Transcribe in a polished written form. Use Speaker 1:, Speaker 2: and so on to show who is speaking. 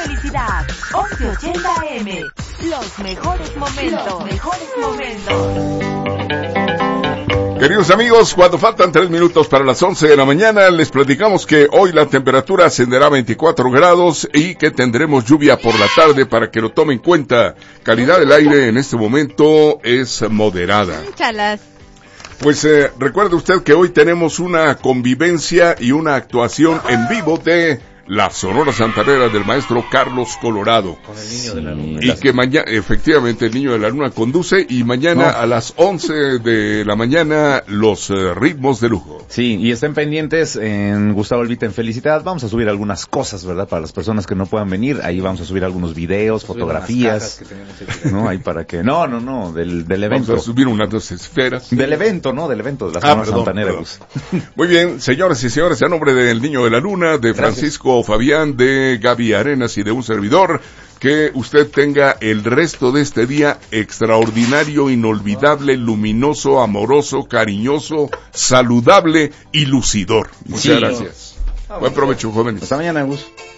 Speaker 1: felicidad. 1180 AM. Los mejores momentos.
Speaker 2: Queridos amigos, cuando faltan 3 minutos para las 11 de la mañana, les platicamos que hoy la temperatura ascenderá a 24 grados y que tendremos lluvia por la tarde para que lo tome en cuenta. Calidad del aire en este momento es moderada.
Speaker 3: Chalas.
Speaker 2: Pues recuerde usted que hoy tenemos una convivencia y una actuación en vivo de la Sonora Santanera del maestro Carlos Colorado.
Speaker 4: Con el Niño de la Luna.
Speaker 2: Y que mañana, efectivamente, el Niño de la Luna conduce y mañana a las 11 de la mañana los ritmos de lujo.
Speaker 4: Sí, y estén pendientes en Gustavo Elvita en Felicidad. Vamos a subir algunas cosas, ¿verdad? Para las personas que no puedan venir. Ahí vamos a subir algunos videos, fotografías. ¿No? Ahí para que... No, del evento.
Speaker 2: Vamos a subir unas 2 esferas.
Speaker 4: Del evento, ¿no? Del evento de la Sonora Santanera.
Speaker 2: Muy bien, señoras y señores, a nombre del Niño de la Luna, de Francisco Fabián, de Gaby Arenas y de un servidor, que usted tenga el resto de este día extraordinario, inolvidable, luminoso, amoroso, cariñoso, saludable y lucidor. Muchas gracias. Buen provecho, jóvenes.
Speaker 4: Hasta mañana, Gus.